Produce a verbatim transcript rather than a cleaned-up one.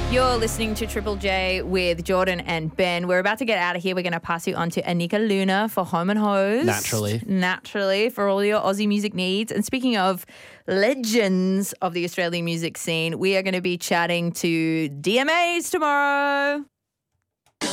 You're listening to Triple J with Jordan and Ben. We're about to get out of here. We're going to pass you on to Anika Luna for Home and Hose. Naturally. Naturally, for all your Aussie music needs. And speaking of legends of the Australian music scene, we are going to be chatting to D M As tomorrow.